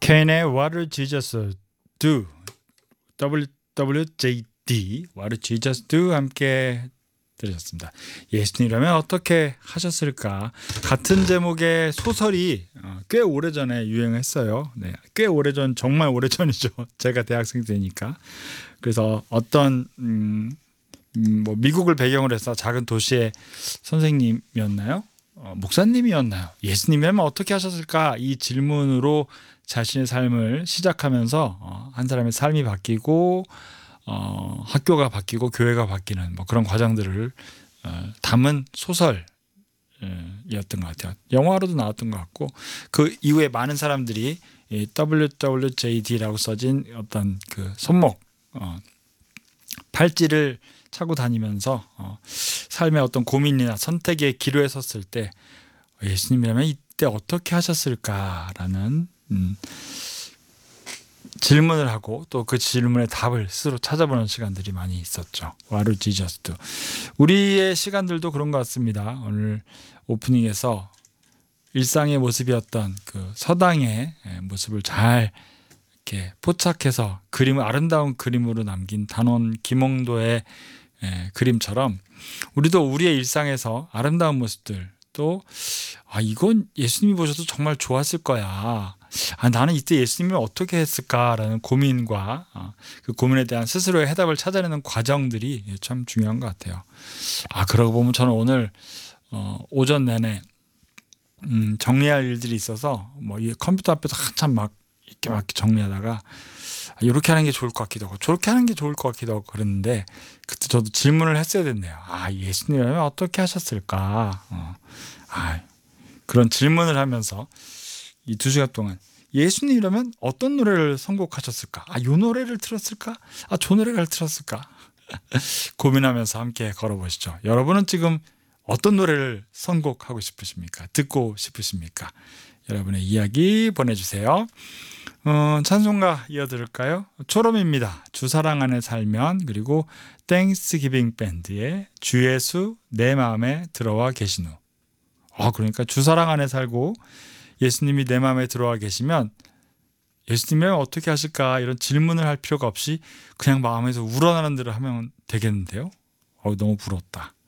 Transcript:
케인의 What Would Jesus Do? WWJD What Would Jesus Do? 함께 들으셨습니다. 예수님이라면 어떻게 하셨을까? 같은 제목의 소설이 꽤 오래전에 유행했어요. 네, 꽤 오래전, 정말 오래전이죠. 제가 대학생 때니까. 그래서 어떤 뭐 미국을 배경으로 해서 작은 도시의 선생님이었나요? 목사님이었나요? 예수님이라면 어떻게 하셨을까? 이 질문으로 자신의 삶을 시작하면서 한 사람의 삶이 바뀌고 학교가 바뀌고 교회가 바뀌는 뭐 그런 과정들을 담은 소설이었던 것 같아요. 영화로도 나왔던 것 같고 그 이후에 많은 사람들이 이 WWJD라고 써진 어떤 그 손목 팔찌를 차고 다니면서 삶의 어떤 고민이나 선택의 기로에 섰을 때 예수님이라면 이때 어떻게 하셨을까라는 질문을 하고 또 그 질문의 답을 스스로 찾아보는 시간들이 많이 있었죠. What would Jesus do? 우리의 시간들도 그런 것 같습니다. 오늘 오프닝에서 일상의 모습이었던 그 서당의 모습을 잘 이렇게 포착해서 그림을 아름다운 그림으로 남긴 단원 김홍도의 그림처럼 우리도 우리의 일상에서 아름다운 모습들 또 이건 예수님이 보셔도 정말 좋았을 거야. 나는 이때 예수님이 어떻게 했을까라는 고민과 그 고민에 대한 스스로의 해답을 찾아내는 과정들이 참 중요한 것 같아요. 그러고 보면 저는 오늘 오전 내내 정리할 일들이 있어서 뭐 이 컴퓨터 앞에서 한참 막 정리하다가 이렇게 하는 게 좋을 것 같기도 하고 저렇게 하는 게 좋을 것 같기도 하고 그랬는데 그때 저도 질문을 했어야 됐네요. 예수님이라면 어떻게 하셨을까? 그런 질문을 하면서 이 2시간 동안 예수님이라면 어떤 노래를 선곡하셨을까? 이 노래를 틀었을까? 저 노래를 틀었을까? 고민하면서 함께 걸어보시죠. 여러분은 지금 어떤 노래를 선곡하고 싶으십니까? 듣고 싶으십니까? 여러분의 이야기 보내주세요. 찬송가 이어들을까요? 초롬입니다. 주 사랑 안에 살면, 그리고 땡스기빙 밴드의 주 예수 내 마음에 들어와 계신 후. 그러니까 주 사랑 안에 살고 예수님이 내 마음에 들어와 계시면 예수님이면 어떻게 하실까 이런 질문을 할 필요가 없이 그냥 마음에서 우러나는 대로 하면 되겠는데요. 너무 부럽다.